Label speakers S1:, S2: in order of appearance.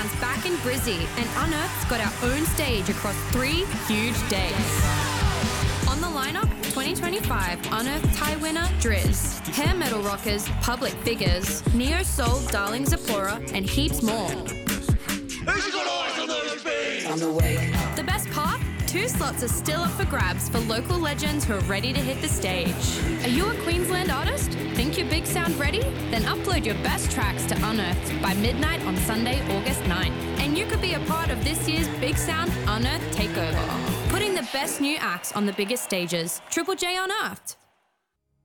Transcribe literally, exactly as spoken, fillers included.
S1: Sound's back in Brizzy, and Unearthed's got our own stage across three huge days. On the lineup, twenty twenty-five Unearthed Tie winner Drizz, hair metal rockers Public Figures, neo soul darling Zipporah, and heaps more.
S2: Who's got eyes on those bees?
S3: On the way.
S1: The best part? Two slots are still up for grabs for local legends who are ready to hit the stage. Are you a Queensland artist? Think your big sound ready? Then upload your best tracks to Unearthed by midnight on Sunday, August ninth. And you could be a part of this year's Big Sound Unearthed Takeover. Putting the best new acts on the biggest stages. Triple J Unearthed.